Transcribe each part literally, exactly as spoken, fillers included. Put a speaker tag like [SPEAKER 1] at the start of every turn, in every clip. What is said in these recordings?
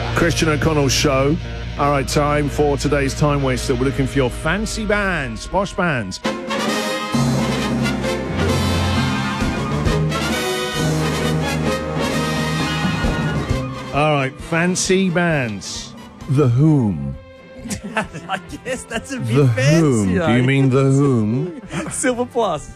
[SPEAKER 1] Christian O'Connell Show. All right, time for today's Time Waster. We're looking for your fancy bands, posh bands. All right, fancy bands. The Whom.
[SPEAKER 2] I guess that's a bit
[SPEAKER 1] The
[SPEAKER 2] fancy.
[SPEAKER 1] Whom. Do you mean The Whom?
[SPEAKER 2] Silver Plus.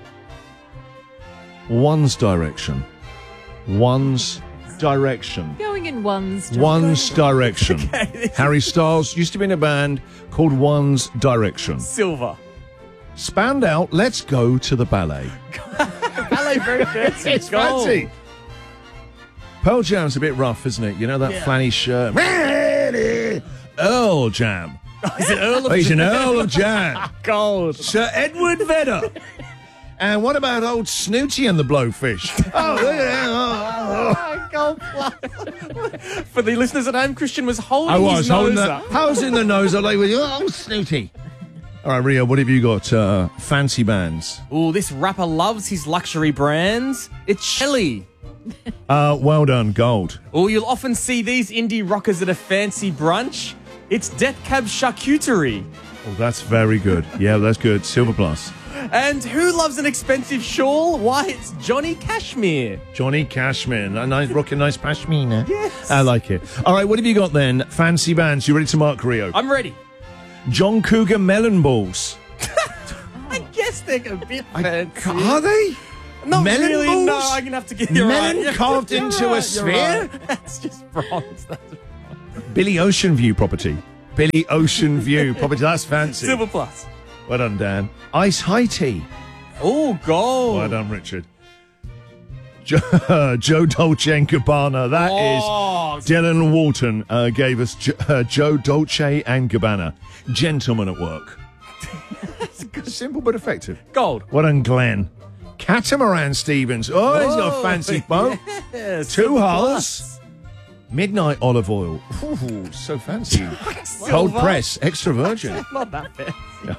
[SPEAKER 1] One's Direction. One's Direction.
[SPEAKER 3] Going in one's direction.
[SPEAKER 1] One's Direction.
[SPEAKER 2] Okay.
[SPEAKER 1] Harry Styles used to be in a band called One's Direction.
[SPEAKER 2] Silver.
[SPEAKER 1] Spandau, let's go to the ballet.
[SPEAKER 2] Ballet very fancy.
[SPEAKER 1] It's
[SPEAKER 2] Gold.
[SPEAKER 1] fancy. Pearl Jam's a bit rough, isn't it? You know that
[SPEAKER 2] Yeah.
[SPEAKER 1] flanny shirt. Earl Jam.
[SPEAKER 2] Is it Earl of
[SPEAKER 1] Oh, he's an Earl of Jam.
[SPEAKER 2] Gold?
[SPEAKER 1] Sir Edward Vedder. And what about old Snooty and the Blowfish? Oh, look at that. Oh, oh, oh.
[SPEAKER 2] Gold Plus. For the listeners at home, Christian was holding
[SPEAKER 1] I was
[SPEAKER 2] his
[SPEAKER 1] holding
[SPEAKER 2] nose
[SPEAKER 1] the.
[SPEAKER 2] up.
[SPEAKER 1] I was in the nose. I like with you. Oh, Snooty. All right, Rio, what have you got? Uh, fancy bands.
[SPEAKER 2] Oh, this rapper loves his luxury brands. It's Shelley.
[SPEAKER 1] Uh, well done, gold.
[SPEAKER 2] Oh, you'll often see these indie rockers at a fancy brunch. It's Death Cab Charcuterie.
[SPEAKER 1] Oh, that's very good. Yeah, that's good. Silver Plus.
[SPEAKER 2] And who loves an expensive shawl? Why, it's Johnny Cashmere.
[SPEAKER 1] Johnny Cashman. A nice, rocking nice pashmina.
[SPEAKER 2] Yes.
[SPEAKER 1] I like it. All right, what have you got then? Fancy bands. You ready to mark, Rio?
[SPEAKER 2] I'm ready.
[SPEAKER 1] John Cougar Melon Balls.
[SPEAKER 2] I guess they're a bit fancy.
[SPEAKER 1] Are they?
[SPEAKER 2] Not
[SPEAKER 1] melon
[SPEAKER 2] really,
[SPEAKER 1] balls?
[SPEAKER 2] no, I'm going to have to get you
[SPEAKER 1] Melon
[SPEAKER 2] right. You're-
[SPEAKER 1] carved
[SPEAKER 2] you're
[SPEAKER 1] into a
[SPEAKER 2] right, you're
[SPEAKER 1] sphere?
[SPEAKER 2] right. That's just bronze. That's
[SPEAKER 1] Billy Ocean View property. Billy Ocean View property. That's fancy.
[SPEAKER 2] Silver Plus.
[SPEAKER 1] Well done, Dan. Ice High Tea.
[SPEAKER 2] Oh, gold.
[SPEAKER 1] Well done, Richard. Joe, Joe Dolce and Gabbana. That is
[SPEAKER 2] Oh,
[SPEAKER 1] Dylan Walton uh, gave us jo- uh, Joe Dolce and Gabbana. Gentleman at work. Simple but effective.
[SPEAKER 2] gold.
[SPEAKER 1] Well done, Glenn. Catamaran Stevens. Oh, he's got a fancy boat.
[SPEAKER 2] Yes,
[SPEAKER 1] Two
[SPEAKER 2] Silver
[SPEAKER 1] hulls.
[SPEAKER 2] Plus.
[SPEAKER 1] Midnight olive oil. Ooh, so fancy. Cold
[SPEAKER 2] Silver.
[SPEAKER 1] press, extra virgin.
[SPEAKER 2] Not that bad.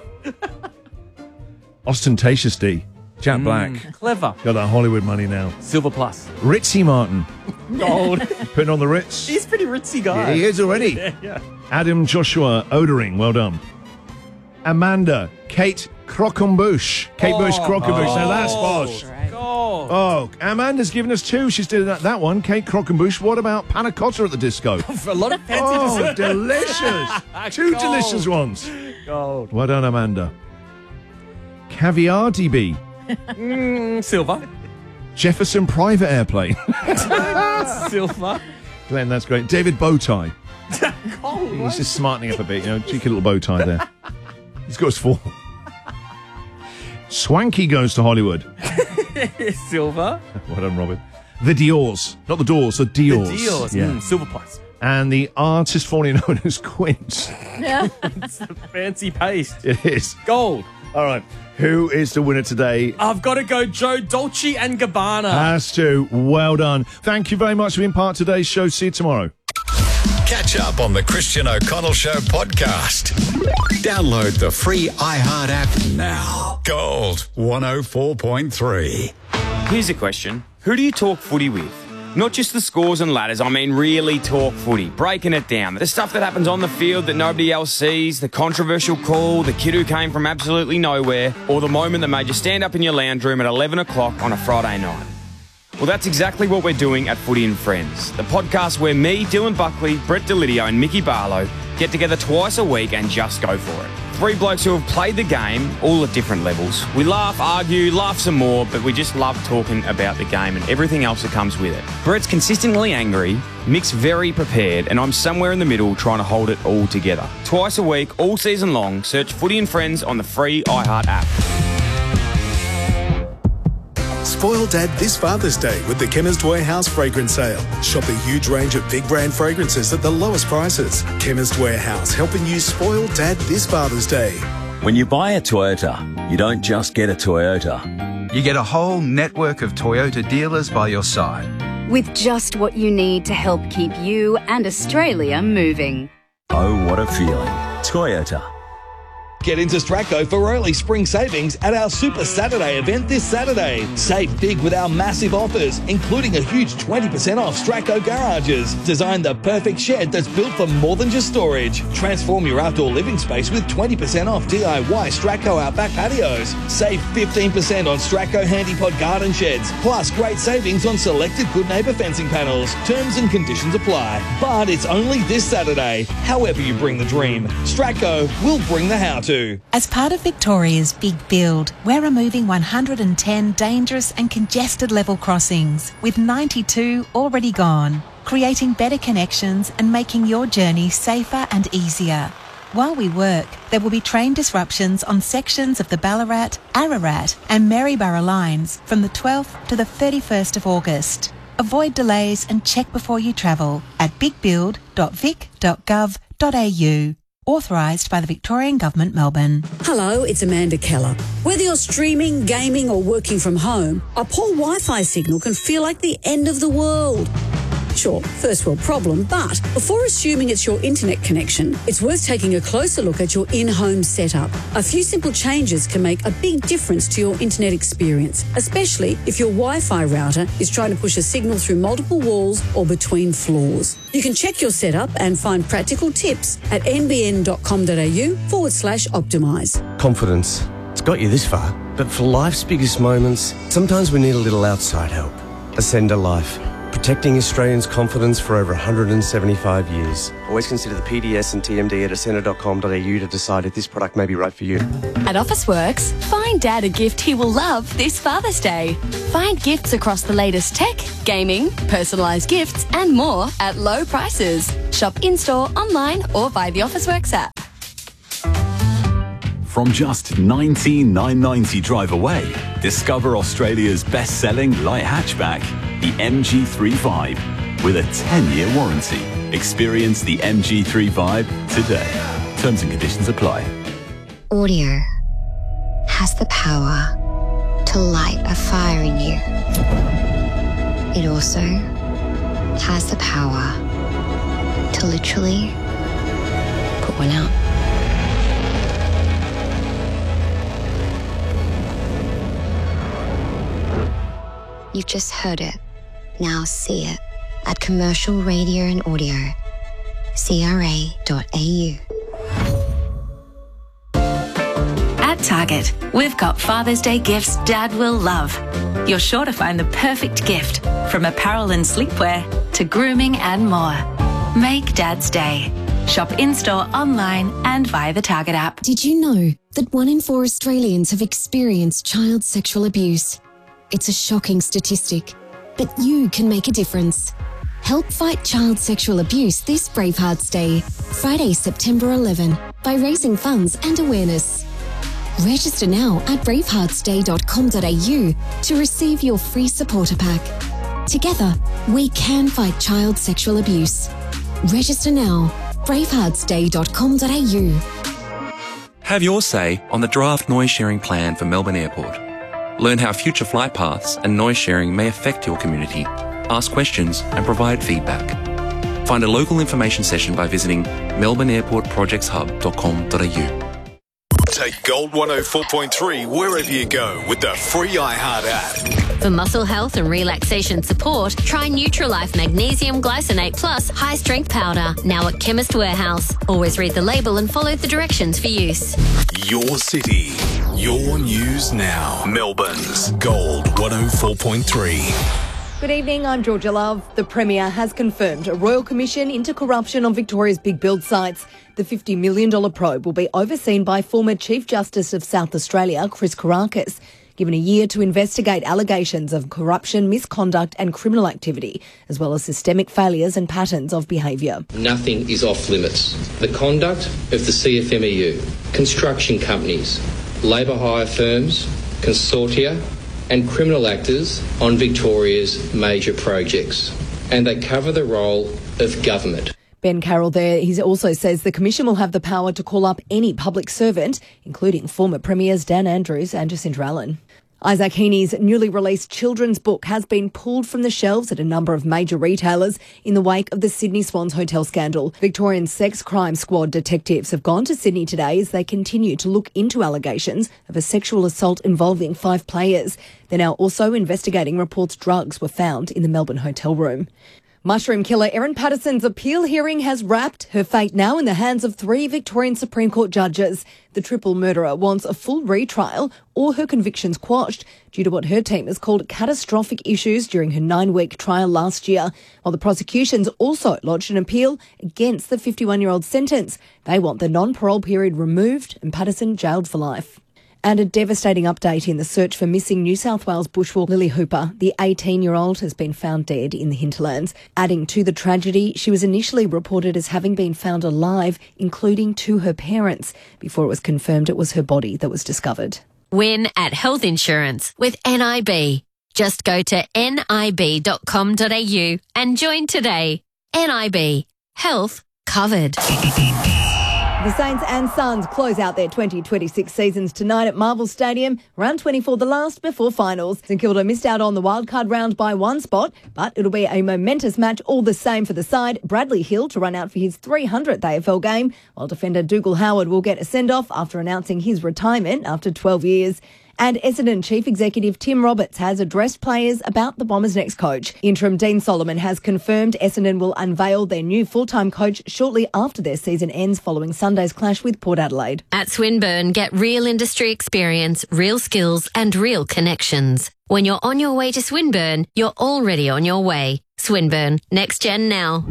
[SPEAKER 1] Ostentatious D. Jack Black.
[SPEAKER 2] Clever.
[SPEAKER 1] Got that Hollywood money now.
[SPEAKER 2] Silver Plus.
[SPEAKER 1] Ritzy Martin.
[SPEAKER 2] Gold.
[SPEAKER 1] Putting on the Ritz.
[SPEAKER 2] He's a pretty ritzy guy.
[SPEAKER 1] He is already.
[SPEAKER 2] Yeah, yeah.
[SPEAKER 1] Adam Joshua Odering. Well done. Amanda. Kate Croquembouche. Kate Bush Croquembouche. Now that's posh.
[SPEAKER 3] Right.
[SPEAKER 2] Gold.
[SPEAKER 1] Oh, Amanda's given us two. She's did that, that one. Kate Croquembouche. What about panna cotta at the disco?
[SPEAKER 2] For a lot of fancy
[SPEAKER 1] Oh,
[SPEAKER 2] dessert.
[SPEAKER 1] delicious. Two
[SPEAKER 2] Gold.
[SPEAKER 1] delicious ones.
[SPEAKER 2] Gold.
[SPEAKER 1] Well done, Amanda. Caviar D B.
[SPEAKER 2] Mm, silver.
[SPEAKER 1] Jefferson Private Airplane.
[SPEAKER 2] Silver.
[SPEAKER 1] Glenn, that's great. David Bowtie.
[SPEAKER 2] Gold.
[SPEAKER 1] He's just smartening up a bit, you know, cheeky little bow tie there. He's got his four. Swanky goes to Hollywood.
[SPEAKER 2] Silver.
[SPEAKER 1] Well done, Robin. The Diors. Not the Doors, the Diors.
[SPEAKER 2] Deals.
[SPEAKER 1] Yeah.
[SPEAKER 2] Mm, silver Plus.
[SPEAKER 1] And the artist formerly known as Quince.
[SPEAKER 3] Yeah.
[SPEAKER 2] Fancy paste.
[SPEAKER 1] It is.
[SPEAKER 2] Gold.
[SPEAKER 1] All right. Who is the winner today?
[SPEAKER 2] I've got to go Joe Dolce and Gabbana.
[SPEAKER 1] Has to. Well done. Thank you very much for being part of today's show. See you tomorrow.
[SPEAKER 4] Catch up on the Christian O'Connell Show podcast. Download the free iHeart app now. Gold one oh four point three.
[SPEAKER 5] Here's a question. Who do you talk footy with? Not just the scores and ladders, I mean really talk footy, breaking it down. The stuff that happens on the field that nobody else sees, the controversial call, the kid who came from absolutely nowhere, or the moment that made you stand up in your lounge room at eleven o'clock on a Friday night. Well, that's exactly what we're doing at Footy and Friends, the podcast where me, Dylan Buckley, Brett Delidio and Mickey Barlow get together twice a week and just go for it. Three blokes who have played the game, all at different levels. We laugh, argue, laugh some more, but we just love talking about the game and everything else that comes with it. Brett's consistently angry, Mick's very prepared, and I'm somewhere in the middle trying to hold it all together. Twice a week, all season long, search Footy and Friends on the free iHeart app.
[SPEAKER 6] Spoil Dad this Father's Day with the Chemist Warehouse Fragrance Sale. Shop a huge range of big brand fragrances at the lowest prices. Chemist Warehouse, helping you spoil Dad this Father's Day.
[SPEAKER 7] When you buy a Toyota, you don't just get a Toyota.
[SPEAKER 8] You get a whole network of Toyota dealers by your side.
[SPEAKER 9] With just what you need to help keep you and Australia moving.
[SPEAKER 7] Oh, what a feeling. Toyota.
[SPEAKER 3] Get into Stracco for early spring savings at our Super Saturday event this Saturday. Save big with our massive offers, including a huge twenty percent off Stracco garages. Design the perfect shed that's built for more than just storage. Transform your outdoor living space with twenty percent off D I Y Stracco Outback patios. Save fifteen percent on Stracco Handypod garden sheds, plus great savings on selected Good Neighbour fencing panels. Terms and conditions apply. But it's only this Saturday. However you bring the dream, Stracco will bring the how-to.
[SPEAKER 10] As part of Victoria's Big Build, we're removing one hundred ten dangerous and congested level crossings, with ninety-two already gone, creating better connections and making your journey safer and easier. While we work, there will be train disruptions on sections of the Ballarat, Ararat and Maryborough lines from the twelfth to the thirty-first of August. Avoid delays and check before you travel at big build dot vic dot gov dot a u. Authorised by the Victorian Government, Melbourne.
[SPEAKER 11] Hello, it's Amanda Keller. Whether you're streaming, gaming or working from home, a poor Wi-Fi signal can feel like the end of the world. Sure, first world problem, but before assuming it's your internet connection, it's worth taking a closer look at your in-home setup. A few simple changes can make a big difference to your internet experience, especially if your Wi-Fi router is trying to push a signal through multiple walls or between floors. You can check your setup and find practical tips at nbn.com.au forward slash optimise.
[SPEAKER 12] Confidence. It's got you this far, but for life's biggest moments, sometimes we need a little outside help. Ascender Life. Protecting Australians' confidence for over one hundred seventy-five years. Always consider the P D S and T M D at ascender dot com dot a u to decide if this product may be right for you.
[SPEAKER 13] At Officeworks, find Dad a gift he will love this Father's Day. Find gifts across the latest tech, gaming, personalised gifts and more at low prices. Shop in-store, online or via the Officeworks app.
[SPEAKER 14] From just nineteen thousand nine hundred ninety drive away, discover Australia's best-selling light hatchback, the M G three Vibe, with a ten-year warranty. Experience the M G three Vibe today. Terms and conditions apply.
[SPEAKER 15] Audio has the power to light a fire in you. It also has the power to literally put one out. You've just heard it. Now see it at Commercial Radio and Audio, c r a dot a u.
[SPEAKER 16] At Target, we've got Father's Day gifts Dad will love. You're sure to find the perfect gift, from apparel and sleepwear to grooming and more. Make Dad's day. Shop in-store, online and via the Target app.
[SPEAKER 17] Did you know that one in four Australians have experienced child sexual abuse? It's a shocking statistic, but you can make a difference. Help fight child sexual abuse this Bravehearts Day, Friday, September eleventh, by raising funds and awareness. Register now at bravehearts day dot com dot a u to receive your free supporter pack. Together, we can fight child sexual abuse. Register now, bravehearts day dot com dot a u.
[SPEAKER 18] Have your say on the draft noise sharing plan for Melbourne Airport. Learn how future flight paths and noise sharing may affect your community. Ask questions and provide feedback. Find a local information session by visiting melbourne airport projects hub dot com dot a u.
[SPEAKER 4] Take Gold one oh four point three wherever you go with the free iHeart app.
[SPEAKER 19] For muscle health and relaxation support, try Nutralife Magnesium Glycinate Plus High Strength Powder, now at Chemist Warehouse. Always read the label and follow the directions for use.
[SPEAKER 4] Your city, your news now. Melbourne's Gold one oh four point three.
[SPEAKER 20] Good evening, I'm Georgia Love. The Premier has confirmed a Royal Commission into corruption on Victoria's big build sites. The fifty million dollars probe will be overseen by former Chief Justice of South Australia, Chris Kourakis, given a year to investigate allegations of corruption, misconduct and criminal activity, as well as systemic failures and patterns of behaviour.
[SPEAKER 21] Nothing is off limits. The conduct of the C F M E U, construction companies, labour hire firms, consortia and criminal actors on Victoria's major projects. And they cover the role of government.
[SPEAKER 20] Ben Carroll there, he also says the Commission will have the power to call up any public servant, including former Premiers Dan Andrews and Jacinda Allen. Isaac Heaney's newly released children's book has been pulled from the shelves at a number of major retailers in the wake of the Sydney Swans hotel scandal. Victorian Sex Crime Squad detectives have gone to Sydney today as they continue to look into allegations of a sexual assault involving five players. They're now also investigating reports drugs were found in the Melbourne hotel room. Mushroom killer Erin Patterson's appeal hearing has wrapped, her fate now in the hands of three Victorian Supreme Court judges. The triple murderer wants a full retrial or her convictions quashed due to what her team has called catastrophic issues during her nine-week trial last year, while the prosecution's also lodged an appeal against the fifty-one-year-old sentence. They want the non-parole period removed and Patterson jailed for life. And a devastating update in the search for missing New South Wales bushwalker Lily Hooper. The eighteen-year-old has been found dead in the hinterlands. Adding to the tragedy, she was initially reported as having been found alive, including to her parents, before it was confirmed it was her body that was discovered.
[SPEAKER 19] Win at health insurance with N I B. Just go to N I B dot com dot A U and join today. N I B. Health covered.
[SPEAKER 20] The Saints and Suns close out their twenty twenty-six seasons tonight at Marvel Stadium. Round twenty-four, the last before finals. St Kilda missed out on the wildcard round by one spot, but it'll be a momentous match all the same for the side. Bradley Hill to run out for his three hundredth A F L game, while defender Dougal Howard will get a send-off after announcing his retirement after twelve years. And Essendon Chief Executive Tim Roberts has addressed players about the Bombers' next coach. Interim Dean Solomon has confirmed Essendon will unveil their new full-time coach shortly after their season ends following Sunday's clash with Port Adelaide.
[SPEAKER 19] At Swinburne, get real industry experience, real skills and real connections. When you're on your way to Swinburne, you're already on your way. Swinburne, next gen now.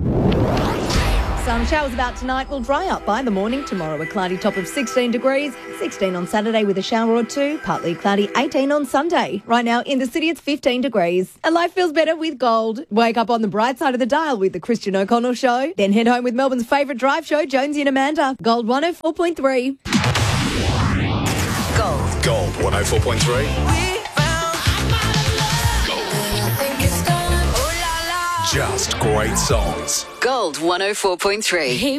[SPEAKER 20] Some showers about tonight will dry up by the morning. Tomorrow a cloudy top of sixteen degrees, sixteen on Saturday with a shower or two, partly cloudy, eighteen on Sunday. Right now in the city it's fifteen degrees. And life feels better with gold. Wake up on the bright side of the dial with the Christian O'Connell Show. Then head home with Melbourne's favourite drive show, Jonesy and Amanda. Gold one oh four point three.
[SPEAKER 4] Gold. Gold one oh four point three. Just great songs.
[SPEAKER 2] Gold one oh four point three.